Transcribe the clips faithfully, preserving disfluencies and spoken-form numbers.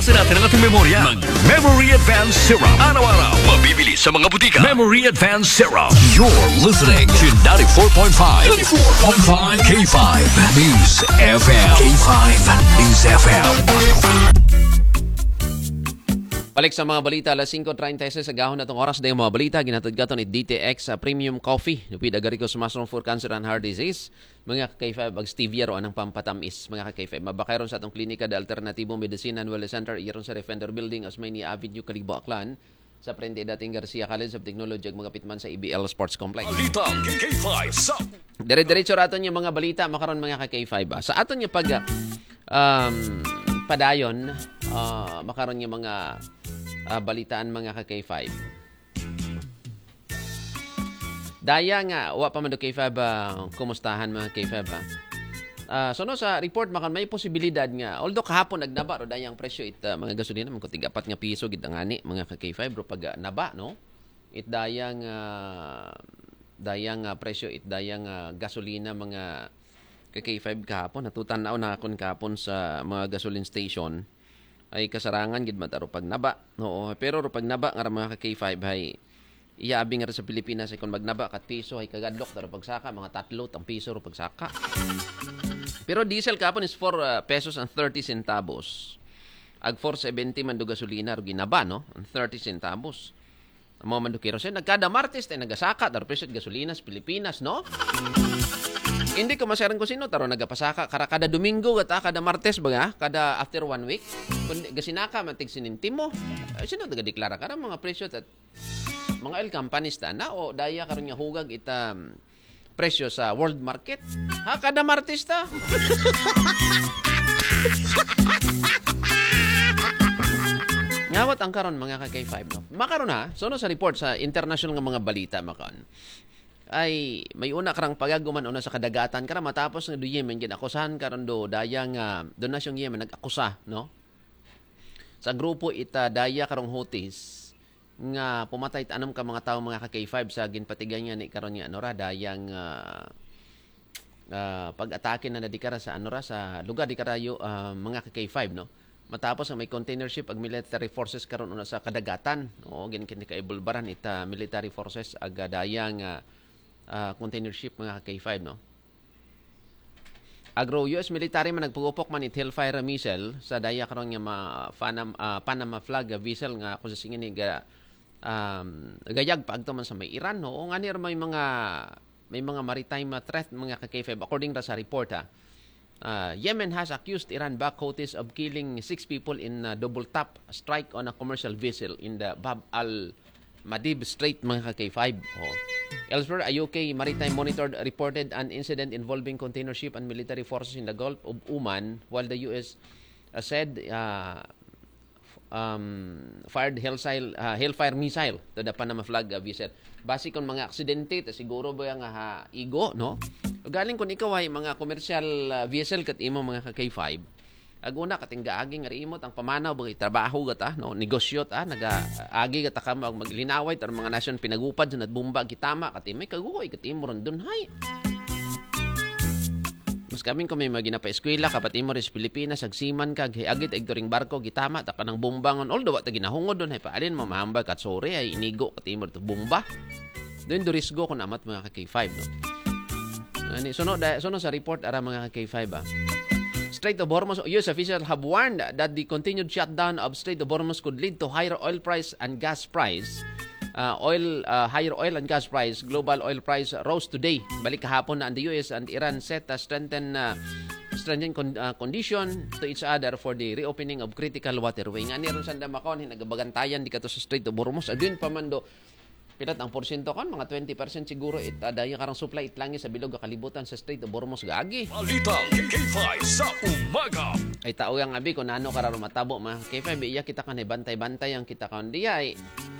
Sa natin ang ating memorya, Mag-Memory Advance Serum. Araw-araw, mabibili sa mga butika. Memory Advance Serum. You're listening to ninety-four point five. ninety-four point five K five News F M. K five News F M. Balik sa mga balita, alas singko treinta y seis sa gahon na itong oras na yung mga balita. Ginatod ka ito ni D T X uh, Premium Coffee. Lupid agari ko sumasarong for cancer and heart disease. Mga ka-K five, ag stevia ro anang pampatamis. Mga ka-K five, mabakayron sa atong klinika de Alternativo Medicine and Wellness Center. Iyon sa Defender Building, Osmeña Avenue, Calibo, Aklan. Sa Prende dating Garcia College of Technology ag mga pitman sa E B L Sports Complex. Balita K five sa Dire-diretso raton yung mga balita makaron mga ka-K five. Ah. Sa aton yung pag um, padayon, uh, makaron yung mga uh, balitaan mga ka-K five. Daya nga, wa pa man do K five uh, kumustahan mga K five. Ah. Uh, so no, sa report makan may posibilidad nga although kahapon nagnaba ro dayang presyo it uh, mga gasolina man ko tigapat nga piso gid ngani mga ka K five ro pag uh, naba no it dayang uh, dayang uh, presyo it dayang uh, gasolina mga ka K five kahapon natutan-aw na akon kahapon sa mga gasoline station ay kasarangan gid mataro pag naba no pero ro pag naba nga mga ka K five hay iyabi nga sa Pilipinas ay kung magnaba kat piso ay kagadlok taro pagsaka mga tatlo tang piso ro pagsaka. Pero diesel kapon is four uh, pesos and thirty centavos. Ag four seventy man do gasolina ro ginaba no, and thirty centavos. Amo man do kerosene nagkada Martes tay nagasaka dar presyo gasolina sa Pilipinas no. Hindi ko masaran ko sino taro nagapasaka kara kada Domingo gata kada Martes baga kada after one week kun gasinaka man tig sinintimo. Ay, sino taga deklara kara mga presyo at mga oil companies ta na o daya karon nga hugag ita um, presyo sa world market. Ha, kada Martes ta. Ngawat ang karon mga ka K five no. Makaron ha, so no, sa report sa international nga mga balita makon. Ay may una karang pagaguman una sa kadagatan kara matapos nga do Yemen gid akusahan karon do dayang uh, donasyong Yemen nag-akusa no. Sa grupo ita daya karong Houthis nga pumatay tanam ka mga tawo mga ka K five sa ginpatigan niya ni karon nga anora dayang uh, uh, pag-atake na nadikara sa anora sa lugar di karayo uh, mga ka K five no matapos ang may container ship ag military forces karon una sa kadagatan o gin kini ka ibulbaran ita military forces ag dayang uh, uh, container ship mga ka K five no agro U S military man nagpugupok man it Hellfire missile sa daya karon nga ma Panama, uh, Panama flag vessel nga kung sa singin ni ga um, gayag paagto man sa may Iran no o ngani may mga may mga maritime threat mga ka K five according ra sa report ha. Uh, Yemen has accused Iran-backed Houthis of killing six people in a double tap strike on a commercial vessel in the Bab al Madib Strait mga ka K five. Oh. Elsewhere, a U K Maritime Monitor reported an incident involving container ship and military forces in the Gulf of Oman while the U S uh, said uh, um, fired Hellfire, uh, Hellfire missile to the Panama flag uh, vessel. Basi kung mga aksidente, siguro ba yung uh, igo, no? Galing kung ikaw ay mga commercial uh, vessel kat imo mga ka K five, aguna kating gaagi nga remote ang pamanaw bagay trabaho gata no negosyo ta nagaagi gata ka mag maglinaway tar mga nasyon pinagupad sa nadbumba gitama kat may kaguoy kat imo ron dun hay. Mas kaming kung may magina pa eskwela kapat imo res Pilipinas agsiman kag agit eg during barko gitama ta kanang bombangon although wa ta ginahungod dun hay paalin mo mahambal kat sorry ay inigo kat imo to bomba. Dun do risgo kun amat mga ka K five no. Ani suno da suno sa report ara mga ka K five ah. Strait of Hormuz U S officials have warned that the continued shutdown of Strait of Hormuz could lead to higher oil price and gas price. Uh, oil uh, higher oil and gas price, global oil price rose today. Balik kahapon na ang the U S and Iran set a strengthen uh, strengthen con- uh, condition to each other for the reopening of critical waterway. Nga niron sanda makon hinagabagantayan di kato sa Strait of Hormuz. Adun pa man do pilat ang porsyento kon mga twenty percent siguro it uh, dayon karang supply itlangi sa bilog kalibutan sa Strait of Hormuz gagi. Balita K five sa umaga. Ay tao yang abi ko nano kararo matabo ma K five iya kita kan bantay-bantay ang kita kan di ay.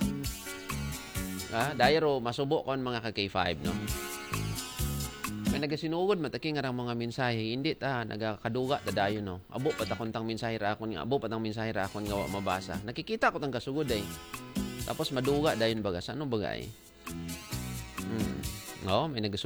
Ah, dayro masubo kon mga ka K five no. May nagasinugod mataki nga mga mensahe hindi ta nagakaduga ta dayon no. Abo pa ta kontang mensahe ra akon nga abo pa tang mensahe ra akon nga wa mabasa. Nakikita ko tang kasugod ay. Tapos maduga dayon baga sa ano bagay. Hmm. No, may nag